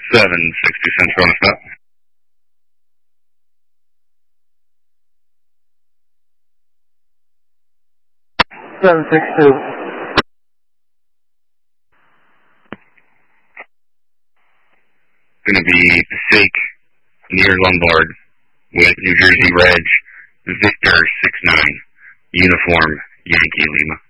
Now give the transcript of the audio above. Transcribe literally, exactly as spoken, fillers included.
seven sixty Central on a stop. seven six two. Going to be Passaic near Lombard with New Jersey Reg Victor six nine, uniform Yankee Lima.